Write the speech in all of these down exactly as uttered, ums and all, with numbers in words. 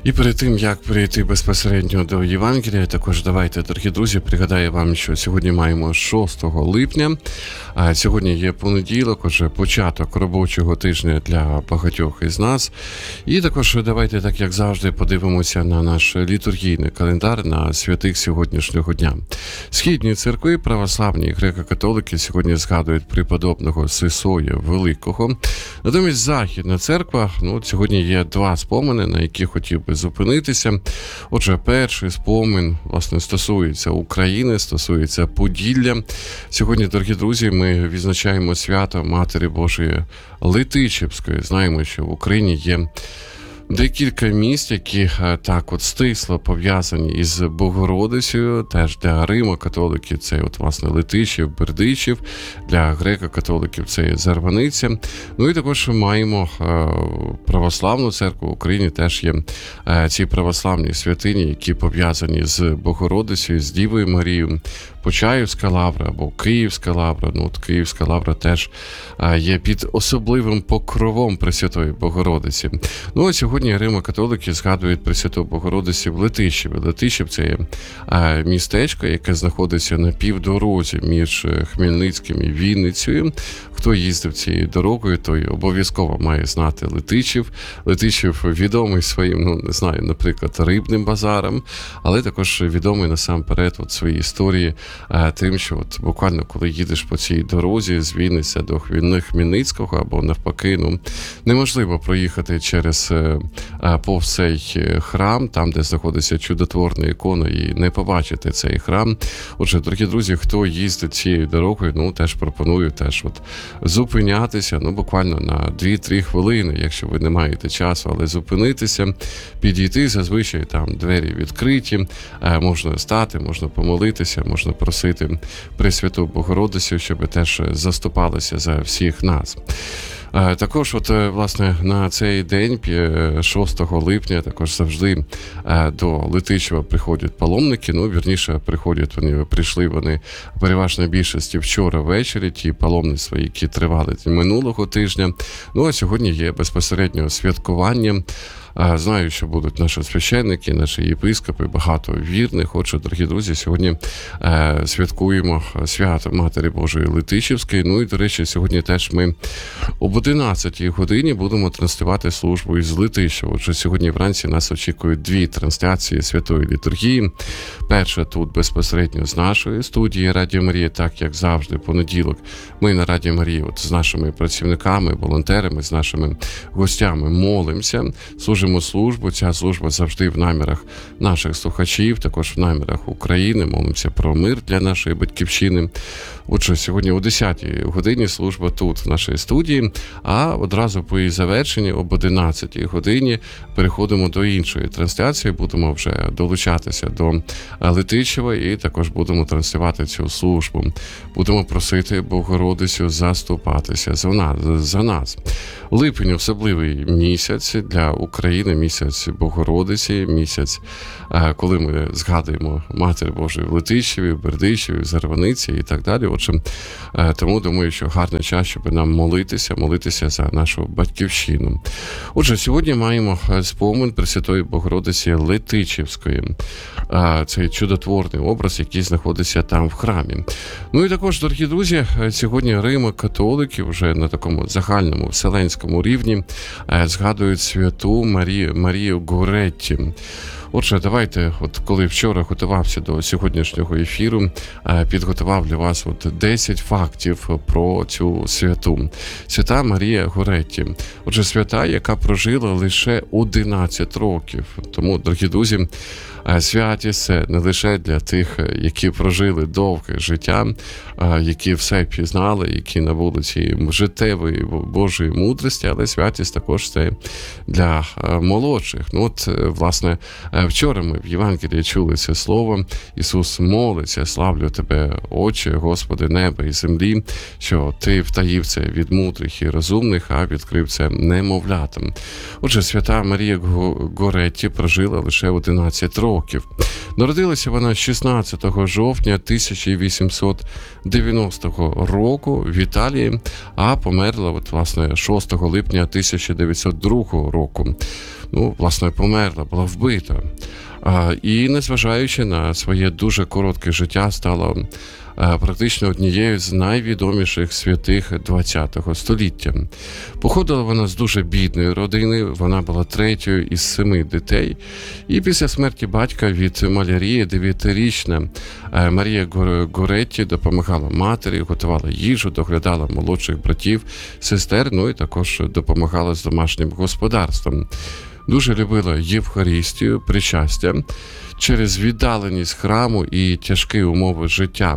І перед тим, як перейти безпосередньо до Євангелія, також давайте, дорогі друзі, пригадаю вам, що сьогодні маємо шостого липня, а сьогодні є понеділок, отже, початок робочого тижня для багатьох із нас. І також давайте, так як завжди, подивимося на наш літургійний календар на святих сьогоднішнього дня. Східні церкви, православні і греко-католики сьогодні згадують преподобного Сисоя Великого. Натомість Західна церква, ну, сьогодні є два спомини, на які хотів би зупинитися. Отже, перший спомин, власне, стосується України, стосується Поділля. Сьогодні, дорогі друзі, ми відзначаємо свято Матері Божої Летичівської. Знаємо, що в Україні є декілька міст, які так от стисло пов'язані із Богородицею. Теж для римо-католиків це от, власне, Летичів, Бердичів, для греко-католиків це Зарваниця. Ну і також маємо православну церкву в Україні, теж є ці православні святині, які пов'язані з Богородицею, з Дівою Марією. Почаївська лавра або Київська лавра. Ну, от Київська лавра теж є під особливим покровом Пресвятої Богородиці. Ну, а сьогодні римо-католики згадують Пресвяту Богородицю в Летичеві. Летичів – це є містечко, яке знаходиться на півдорозі між Хмельницьким і Вінницею. Хто їздив цією дорогою, той обов'язково має знати Летичів. Летичів відомий своїм, ну, не знаю, наприклад, рибним базаром, але також відомий насамперед от своїй історії тим, що от буквально коли їдеш по цій дорозі з Вінниця до Хмельницького або навпаки, ну, неможливо проїхати через повз цей храм, там, де знаходиться чудотворна ікона, і не побачити цей храм. Отже, дорогі друзі, хто їздить цією дорогою, ну, теж пропоную теж от зупинятися, ну, буквально на дві-три хвилини, якщо ви не маєте часу, але зупинитися, підійти, зазвичай там двері відкриті, можна стати, можна помолитися, можна просити Пресвяту Богородицю, щоб теж заступалася за всіх нас. Також, от, власне, на цей день, шостого липня, також завжди до Летичева приходять паломники. Ну, вірніше, приходять вони, прийшли вони в переважній більшості вчора ввечері, ті паломництва, які тривали минулого тижня. Ну, а сьогодні є безпосередньо святкування. Знаю, що будуть наші священники, наші єпископи, багато вірних. Отже, дорогі друзі, сьогодні е, святкуємо свято Матері Божої Летичівської. Ну і, до речі, сьогодні теж ми об одинадцятій годині будемо транслювати службу із Летичева. Отже, сьогодні вранці нас очікують дві трансляції Святої Літургії. Перша тут безпосередньо з нашої студії Радіо Марія, так як завжди, понеділок. Ми на Радіо Марія от з нашими працівниками, волонтерами, з нашими гостями молимося, служимо службу. Ця служба завжди в намірах наших слухачів, також в намірах України. Молимося про мир для нашої батьківщини. Отже, сьогодні о десятій годині служба тут, в нашій студії, а одразу по її завершенні об одинадцятій годині переходимо до іншої трансляції, будемо вже долучатися до Летичева і також будемо транслювати цю службу. Будемо просити Богородицю заступатися за нас. За нас. Липень – особливий місяць для України, місяць Богородиці, місяць, коли ми згадуємо Матір Божої в Летичеві, в Бердичеві, в Зарваниці і так далі. Отже, тому думаю, що гарний час, щоб нам молитися, молитися за нашу батьківщину. Отже, сьогодні маємо спомин Пресвятої Богородиці Летичівської. Цей чудотворний образ, який знаходиться там в храмі. Ну і також, дорогі друзі, сьогодні римо-католики вже на такому загальному вселенському рівні згадують святу Марію, Марію Горетті. Отже, давайте, от коли вчора готувався до сьогоднішнього ефіру, підготував для вас от десять фактів про цю святу. Свята Марія Горетті. Отже, свята, яка прожила лише одинадцять років. Тому, дорогі друзі, святість – це не лише для тих, які прожили довге життя, які все пізнали, які набули цієї життєвої Божої мудрості, але святість також це для молодших. Ну от, власне, вчора ми в Євангелії чули це слово. Ісус молиться: «Славлю Тебе, Отче, Господи неба і землі, що Ти втаїв це від мудрих і розумних, а відкрив це немовлятам». Отже, свята Марія Горетті прожила лише одинадцять років. Народилася вона шістнадцятого жовтня тисяча вісімсот дев'яностого року в Італії, а померла, от, власне, шостого липня тисяча дев'ятсот другого року. ну, власне, померла, була вбита. І, незважаючи на своє дуже коротке життя, стала практично однією з найвідоміших святих ХХ століття. Походила вона з дуже бідної родини, вона була третьою із семи дітей. І після смерті батька від малярії дев'ятирічна Марія Горетті допомагала матері, готувала їжу, доглядала молодших братів, сестер, ну і також допомагала з домашнім господарством. Дуже любила Євхаристію, причастя. Через віддаленість храму і тяжкі умови життя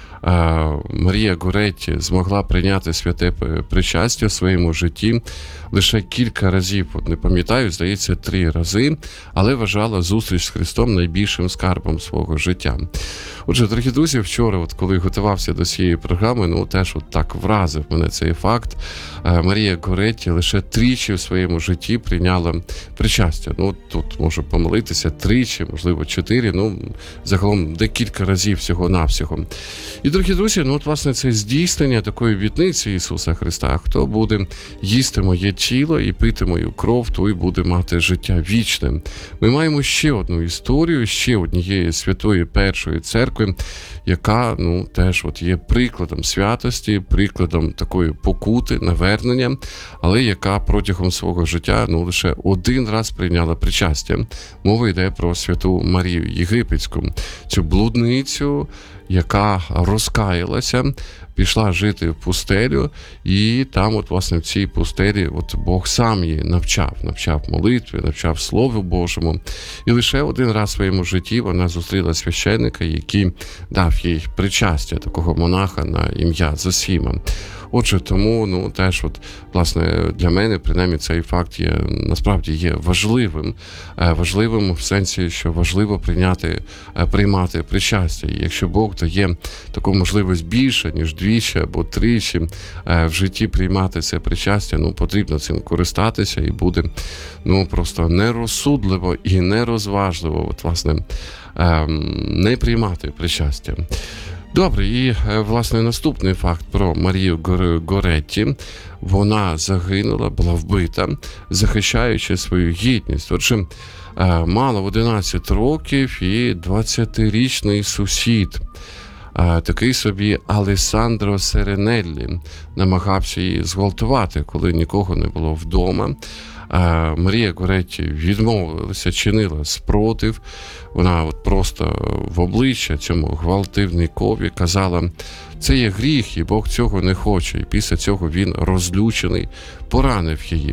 Марія Горетті змогла прийняти святе причастя в своєму житті лише кілька разів. От не пам'ятаю, здається, три рази, але вважала зустріч з Христом найбільшим скарбом свого життя. Отже, дорогі друзі, вчора, от коли готувався до цієї програми, ну теж от так вразив мене цей факт. Марія Горетті лише тричі в своєму житті прийняла причастя. Ну, тут можу помилитися, тричі, можливо, чотири, ну, загалом декілька разів всього-навсього. І, дорогі друзі, ну, от, власне, це здійснення такої обітниці Ісуса Христа. Хто буде їсти моє тіло і пити мою кров, той буде мати життя вічне. Ми маємо ще одну історію, ще однієї святої першої церкви, яка, ну, теж от є прикладом святості, прикладом такої покути, навернення, але яка протягом свого життя, ну, лише один раз прийняла причастя. Мова йде про святу Марію Єгипетську, цю блудницю, яка розкаялася, пішла жити в пустелю, і там, от, власне, в цій пустелі, от Бог сам її навчав, навчав молитві, навчав Слову Божому. І лише один раз в своєму житті вона зустріла священника, який дав їй причастя, такого монаха на ім'я Зосіма. Отже, тому, ну, теж, от, власне, для мене, принаймні, цей факт є, насправді, є важливим. Важливим в сенсі, що важливо прийняти, приймати причастя. І якщо Бог дає таку можливість більше, ніж двічі або тричі в житті приймати це причастя, ну, потрібно цим користатися, і буде, ну, просто нерозсудливо і нерозважливо, от, власне, не приймати причастя. Добре, і, власне, наступний факт про Марію Горетті. Вона загинула, була вбита, захищаючи свою гідність. Отже, мала одинадцять років і двадцятирічний сусід, такий собі Алессандро Серенеллі, намагався її зґвалтувати, коли нікого не було вдома. Марія Горетті відмовилася, чинила спротив. Вона от просто в обличчя цьому гвалтівникові казала: це є гріх, і Бог цього не хоче. І після цього він, розлючений, поранив її.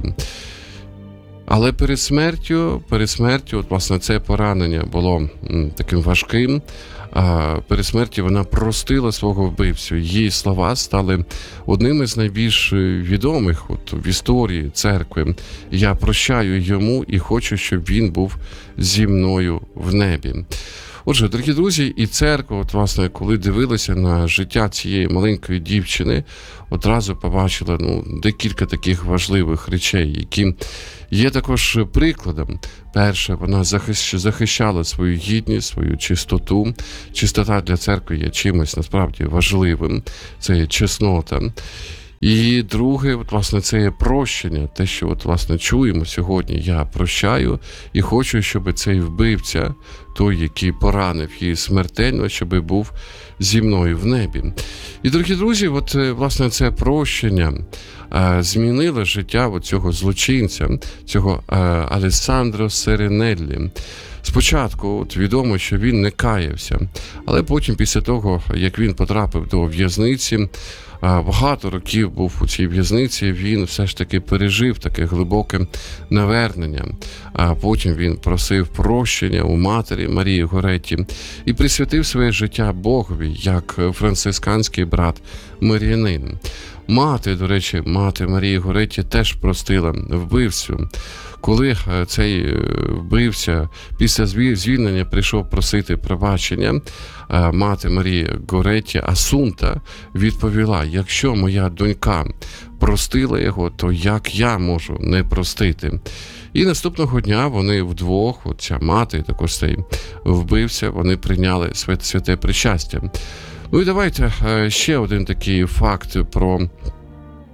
Але перед смертю, перед смертю, от, власне, це поранення було м, таким важким. А перед смертю вона простила свого вбивцю. Її слова стали одним із найбільш відомих от, в історії церкви. Я прощаю йому і хочу, щоб він був зі мною в небі. Отже, дорогі друзі, і церква, от, власне, коли дивилася на життя цієї маленької дівчини, одразу побачила, ну, декілька таких важливих речей, які є також прикладом. Перше, вона захищала свою гідність, свою чистоту. Чистота для церкви є чимось насправді важливим. Це є чеснота. І друге, от, власне, це є прощення. Те, що, от, власне, чуємо сьогодні: я прощаю і хочу, щоб цей вбивця, той, який поранив її смертельно, щоб був зі мною в небі. І, дорогі друзі, от, власне, це прощення а, змінило життя от цього злочинця, цього а, Алессандро Серенеллі. Спочатку от, відомо, що він не каявся, але потім, після того, як він потрапив до в'язниці, багато років був у цій в'язниці, він все ж таки пережив таке глибоке навернення. А потім він просив прощення у матері Марії Горетті і присвятив своє життя Богові, як францисканський брат мирянин. Мати, до речі, мати Марії Горетті теж простила вбивцю. Коли цей вбивця після звільнення прийшов просити пробачення, мати Марії Горетті, Асунта, відповіла: якщо моя донька простила його, то як я можу не простити? І наступного дня вони вдвох, ця мати і також цей вбивця, вони прийняли святе причастя. Ну і давайте ще один такий факт про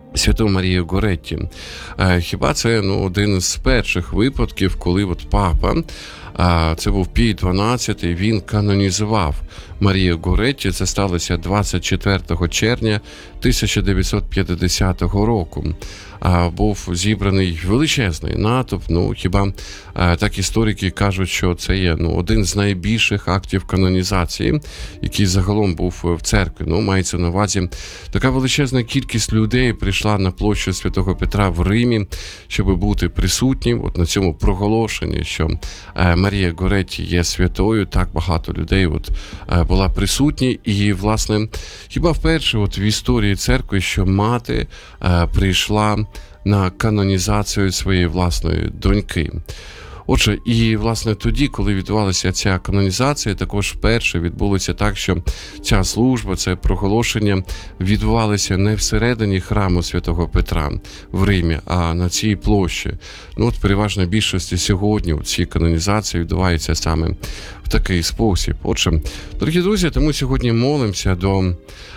Святу Марію Горетті. Хіба це ну, один з перших випадків, коли от папа, це був Пій дванадцятий, він канонізував Марію Горетті. Це сталося двадцять четвертого червня тисяча дев'ятсот п'ятдесятого року. Був зібраний величезний натовп. Ну, хіба так історики кажуть, що це є ну, один з найбільших актів канонізації, який загалом був в церкві. Ну, мається на увазі, така величезна кількість людей прийшла на площу Святого Петра в Римі, щоб бути присутнім от на цьому проголошенні, що Марія Горетті є святою. Так багато людей от була присутні. І, власне, хіба вперше от в історії церкви, що мати прийшла на канонізацію своєї власної доньки. Отже, і, власне, тоді, коли відбувалася ця канонізація, також вперше відбулося так, що ця служба, це проголошення відбувалося не всередині храму Святого Петра в Римі, а на цій площі. Ну, от переважна більшості сьогодні ці канонізації відбуваються саме в такий спосіб. Отже, дорогі друзі, тому сьогодні молимося до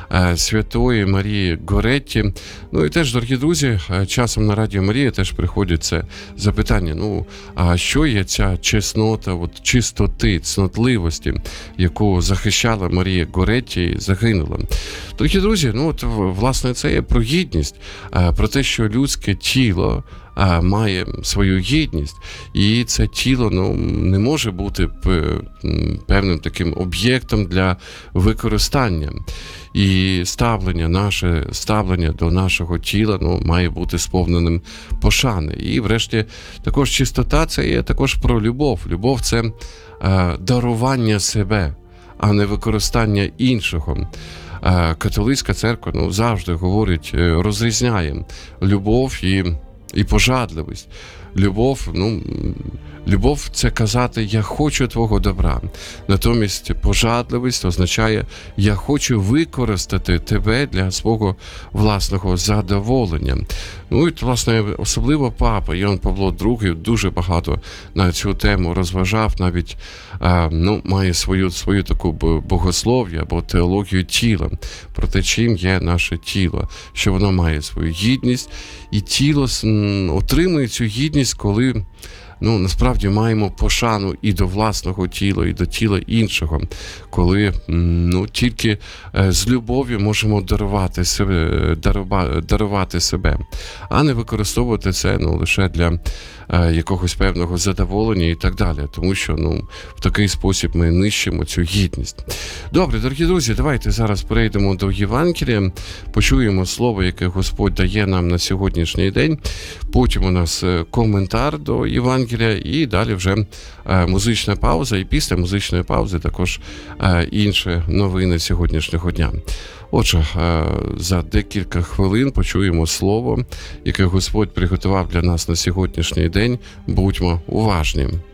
Святої Марії Горетті. Ну і теж, дорогі друзі, часом на Радіо Марія теж приходять це запитання, ну, а що є ця чеснота, от, чистоти, цнотливості, яку захищала Марія Горетті і загинула? Дорогі друзі, ну от, власне, це є про гідність, про те, що людське тіло має свою гідність, і це тіло ну, не може бути певним таким об'єктом для використання. І ставлення, наше ставлення до нашого тіла ну, має бути сповненим пошани. І врешті також чистота – це є також про любов. Любов – це е, дарування себе, а не використання іншого. Е, католицька церква ну, завжди говорить, розрізняє любов і, і пожадливість. Любов, ну, любов – це казати «я хочу твого добра». Натомість пожадливість означає «я хочу використати тебе для свого власного задоволення». Ну і, власне, особливо папа Іоанн Павло другий дуже багато на цю тему розважав, навіть ну, має свою, свою таку богослов'я або теологію тіла, про те, чим є наше тіло, що воно має свою гідність, і тіло отримує цю гідність, коли ну, насправді маємо пошану і до власного тіла, і до тіла іншого, коли ну, тільки з любов'ю можемо дарувати себе, дарувати себе, а не використовувати це ну, лише для якогось певного задоволення і так далі, тому що ну, в такий спосіб ми нищимо цю гідність. Добре, дорогі друзі, давайте зараз перейдемо до Євангелія, почуємо слово, яке Господь дає нам на сьогоднішній день, потім у нас коментар до Євангелія і далі вже музична пауза, і після музичної паузи також інші новини сьогоднішнього дня. Отже, за декілька хвилин почуємо слово, яке Господь приготував для нас на сьогоднішній день. Будьмо уважні.